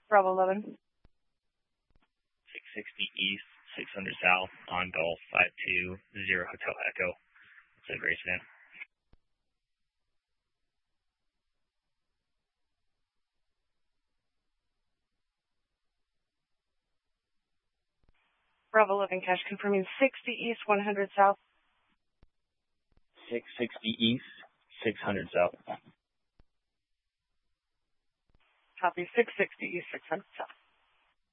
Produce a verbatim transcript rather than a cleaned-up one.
Bravo eleven. six sixty East, six hundred South, on Golf, five two zero Hotel Echo. It's a Grace Van. Bravo eleven, cash confirming sixty East, one hundred South. six sixty East, six hundred South. Copy, six sixty East, six hundred South.